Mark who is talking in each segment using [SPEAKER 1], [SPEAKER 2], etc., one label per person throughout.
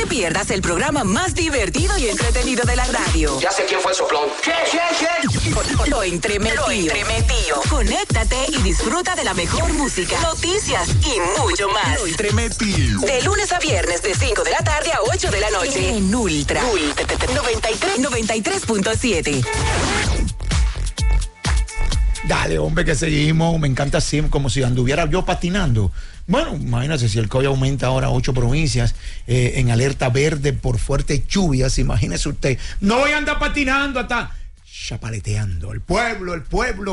[SPEAKER 1] te pierdas el programa más divertido y entretenido de la radio.
[SPEAKER 2] Ya sé quién fue el soplón. ¿Qué?
[SPEAKER 1] Lo entremetido. Conéctate y disfruta de la mejor música, noticias y mucho más.
[SPEAKER 3] Lo entremetido.
[SPEAKER 1] De lunes a viernes de 5 de la tarde a 8 de la noche. En Ultra 93.7.
[SPEAKER 3] Dale, hombre, que seguimos. Me encanta siempre, como si anduviera yo patinando. Bueno, imagínese si el COVID aumenta ahora a 8 provincias en alerta verde por fuertes lluvias. Imagínese usted. No voy a andar patinando hasta chapaleteando. El pueblo, el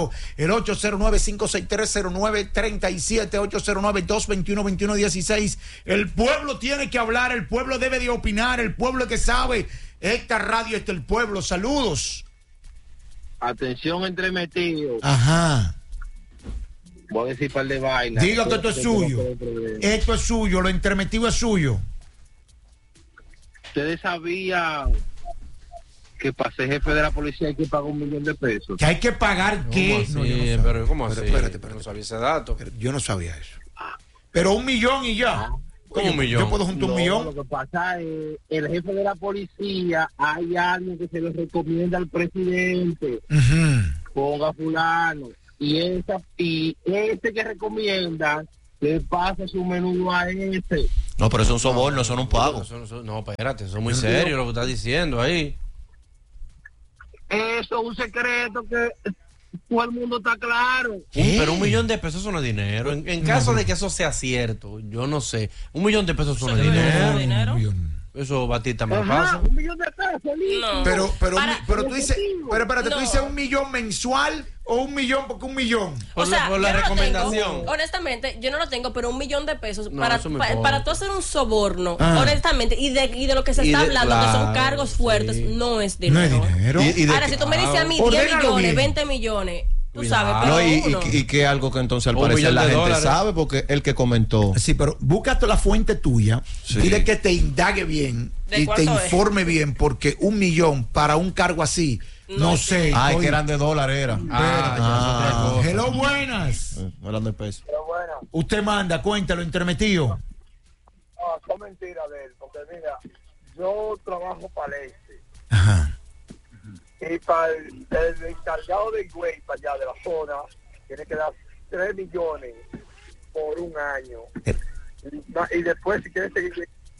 [SPEAKER 3] 809-5630937, 809-221-2116. El pueblo tiene que hablar, el pueblo debe de opinar, el pueblo que sabe. Esta radio es del pueblo. Saludos.
[SPEAKER 4] Atención, entremetido.
[SPEAKER 3] Ajá.
[SPEAKER 4] Voy a decir un par de vainas.
[SPEAKER 3] Diga que esto es suyo. Esto es suyo, lo entremetido es suyo.
[SPEAKER 4] ¿Ustedes sabían que para ser jefe de la policía hay que pagar $1 millón de pesos?
[SPEAKER 3] ¿Que hay que pagar qué?
[SPEAKER 5] No, pero ¿cómo así?
[SPEAKER 3] Espérate.
[SPEAKER 5] No sabía ese dato.
[SPEAKER 3] Yo no sabía eso. Pero $1 millón y ya.
[SPEAKER 5] ¿Cómo $1 millón?
[SPEAKER 3] Yo puedo juntar $1 millón.
[SPEAKER 4] Lo que pasa es el jefe de la policía, hay alguien que se le recomienda al presidente. Ponga fulano. Y este que recomienda le pasa su menudo a este.
[SPEAKER 6] No, pero eso es un soborno, eso no es un pago.
[SPEAKER 5] No, espérate, eso es muy serio lo que estás diciendo ahí.
[SPEAKER 4] Eso es un secreto que todo el mundo está claro.
[SPEAKER 5] Pero $1 millón de pesos no es dinero. En caso de que eso sea cierto, yo no sé. $1 millón de pesos no es dinero. Eso Batista me lo pasa.
[SPEAKER 4] $1 millón de pesos,
[SPEAKER 3] no. Pero tú dices, espérate, tú dices $1 millón mensual o $1 millón porque $1 millón.
[SPEAKER 5] Por la recomendación.
[SPEAKER 7] Tengo, honestamente, yo no lo tengo, pero $1 millón de pesos
[SPEAKER 5] no,
[SPEAKER 7] para tú hacer un soborno, honestamente, y de lo que se está hablando, que son cargos fuertes, no es dinero.
[SPEAKER 3] No es dinero.
[SPEAKER 7] Ahora, si tú me dices a mí 10 millones, 20 millones. Tú sabes, pero
[SPEAKER 6] y que algo que entonces al parecer la gente sabe, porque el que comentó.
[SPEAKER 3] Sí, pero búscate la fuente tuya, dile que te indague bien y te informe bien, porque $1 millón para un cargo así, no sé.
[SPEAKER 6] Ay, que eran de dólares, era.
[SPEAKER 3] Hello, buenas.
[SPEAKER 6] No eran de peso.
[SPEAKER 4] Pero bueno.
[SPEAKER 3] Usted manda, cuéntalo, intermetido.
[SPEAKER 4] No, son mentiras de él, porque mira, yo trabajo para el este.
[SPEAKER 3] Ajá.
[SPEAKER 4] Y para el encargado del güey, para allá de la zona, tiene que dar 3 millones por un año. Y después, si quiere seguir...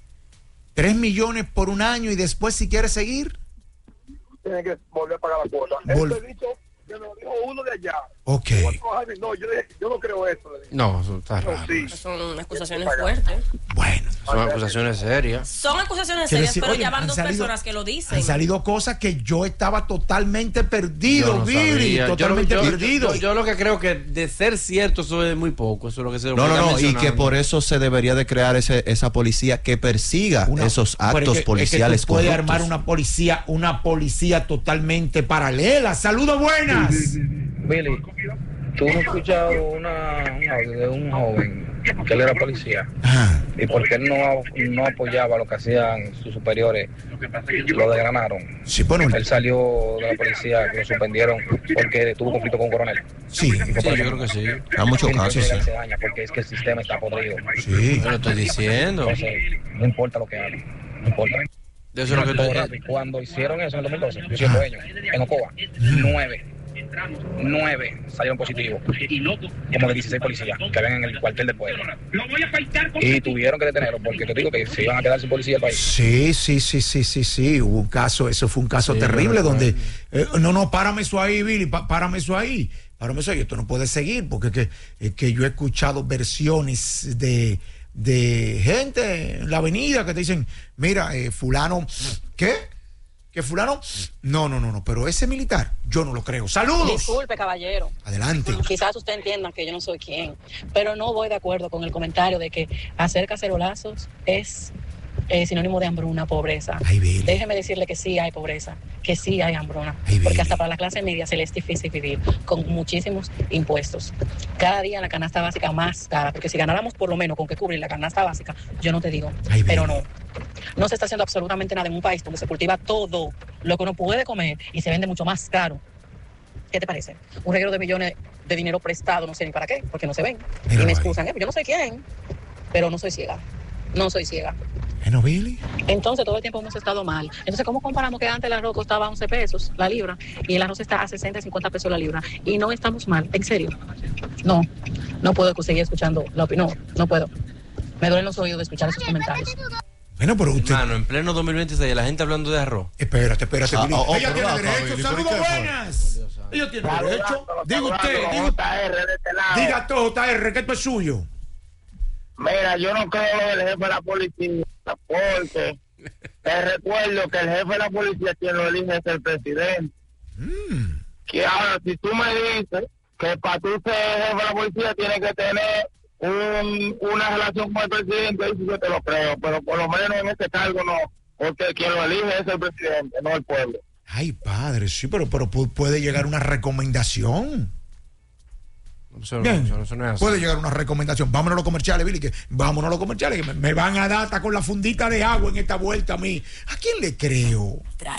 [SPEAKER 3] 3 millones por un año y después, si quiere seguir...
[SPEAKER 4] Tiene que volver a pagar la cuota. Eso he dicho, que me lo dijo uno de allá.
[SPEAKER 3] Ok.
[SPEAKER 4] No, yo no creo eso.
[SPEAKER 5] No, eso está raro.
[SPEAKER 4] Sí.
[SPEAKER 7] Son acusaciones fuertes.
[SPEAKER 3] Bueno.
[SPEAKER 5] Son acusaciones serias.
[SPEAKER 7] Son acusaciones serias, pero ya van 2 personas que lo dicen.
[SPEAKER 3] Han salido cosas que yo estaba totalmente perdido,
[SPEAKER 5] totalmente perdido. Yo lo que creo que de ser cierto, eso es muy poco. Eso es lo que se
[SPEAKER 6] No, y que por eso se debería de crear esa policía que persiga esos actos policiales.
[SPEAKER 3] Es que puede armar una policía totalmente paralela. Saludos, buenas.
[SPEAKER 8] Billy, tú no has escuchado un audio de un joven que él era policía.
[SPEAKER 3] Ajá.
[SPEAKER 8] Y porque él no apoyaba lo que hacían sus superiores, lo desgranaron.
[SPEAKER 3] Sí, bueno,
[SPEAKER 8] él salió de la policía, que lo suspendieron porque tuvo conflicto con un coronel.
[SPEAKER 3] Sí,
[SPEAKER 5] yo creo que sí.
[SPEAKER 6] Hay muchos casos.
[SPEAKER 8] Se daña porque es que el sistema está podrido.
[SPEAKER 3] Sí,
[SPEAKER 5] yo lo estoy diciendo.
[SPEAKER 8] Entonces, no importa lo que hagan, no importa.
[SPEAKER 5] De eso es lo que
[SPEAKER 8] cuando hicieron eso en el 2012, yo soy dueño, en Ocoa, 9 salieron positivos, como de 16 policías que habían en el cuartel del pueblo, y tuvieron que detenerlos porque te digo que se iban a quedar sin policía del país.
[SPEAKER 3] Sí, hubo un caso, eso fue un caso terrible donde párame eso ahí, Billy, párame eso ahí, esto no puede seguir, porque que yo he escuchado versiones de gente en la avenida que te dicen, mira, fulano, ¿qué? ¿Que fulano? No, pero ese militar, yo no lo creo. ¡Saludos!
[SPEAKER 9] Disculpe, caballero.
[SPEAKER 3] Adelante.
[SPEAKER 9] Quizás usted entienda que yo no soy quien, pero no voy de acuerdo con el comentario de que hacer cacerolazos es sinónimo de hambruna, pobreza. Déjeme decirle que sí hay pobreza, que sí hay hambruna, porque hasta para la clase media se le es difícil vivir con muchísimos impuestos. Cada día la canasta básica más cara, porque si ganáramos por lo menos con que cubrir la canasta básica, yo no te digo, pero no se está haciendo absolutamente nada en un país donde se cultiva todo lo que uno puede comer y se vende mucho más caro. ¿Qué te parece? Un reguero de millones de dinero prestado, no sé ni para qué, porque no se ven. Y me excusan, yo no sé quién, pero no soy ciega. No soy ciega.
[SPEAKER 3] ¿No, Billy?
[SPEAKER 9] Entonces todo el tiempo hemos estado mal. Entonces, ¿cómo comparamos que antes el arroz costaba 11 pesos la libra y el arroz está a 60, 50 pesos la libra? Y no estamos mal, en serio. No puedo seguir escuchando la opinión, no puedo. Me duelen los oídos de escuchar esos comentarios.
[SPEAKER 3] Bueno, pero usted...
[SPEAKER 5] Hermano, en pleno 2026, la gente hablando de arroz.
[SPEAKER 3] Espérate, Billy. Ella tiene derecho. ¡Saludos, buenas! Ella tiene derecho. Diga usted, diga todo, JR, que esto es suyo.
[SPEAKER 4] Mira, yo no creo lo del jefe de la policía, porque te recuerdo que el jefe de la policía quien lo elige es el presidente. Que ahora, si tú me dices que para tú ser jefe de la policía tienes que tener una relación con el presidente, ahí sí yo te lo creo, pero por lo menos en este cargo no, porque quien lo elige es el presidente, no el pueblo.
[SPEAKER 3] Ay, padre, sí, pero puede llegar una recomendación. Bien, eso no es así. Puede llegar una recomendación. Vámonos a los comerciales, Billy, que me van a dar hasta con la fundita de agua en esta vuelta a mí. ¿A quién le creo?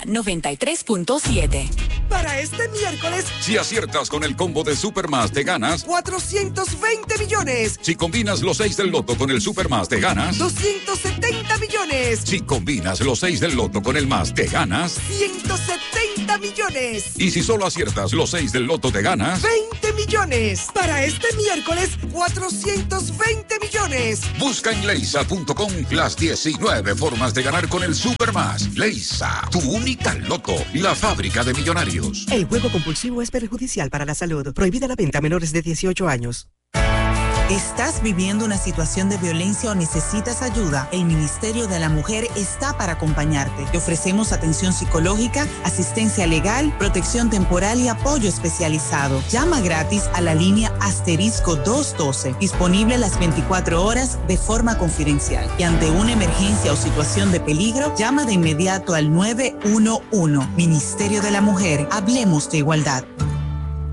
[SPEAKER 1] 93.7.
[SPEAKER 2] Para este miércoles,
[SPEAKER 10] si aciertas con el combo de Supermás, te ganas
[SPEAKER 2] 420 millones.
[SPEAKER 10] Si combinas los 6 del loto con el Supermás, te ganas
[SPEAKER 2] 270 millones.
[SPEAKER 10] Si combinas los 6 del loto con el más, te ganas
[SPEAKER 2] 170 millones.
[SPEAKER 10] Y si solo aciertas los 6 del loto, te ganas
[SPEAKER 2] 20 millones. Para este miércoles, 420 millones.
[SPEAKER 10] Busca en leisa.com las 19 formas de ganar con el Supermás. Leisa, tu única loto, la fábrica de millonarios.
[SPEAKER 2] El juego compulsivo es perjudicial para la salud. Prohibida la venta a menores de 18 años.
[SPEAKER 11] ¿Estás viviendo una situación de violencia o necesitas ayuda? El Ministerio de la Mujer está para acompañarte. Te ofrecemos atención psicológica, asistencia legal, protección temporal y apoyo especializado. Llama gratis a la línea *212, disponible las 24 horas de forma confidencial. Y ante una emergencia o situación de peligro, llama de inmediato al 911. Ministerio de la Mujer, hablemos de igualdad.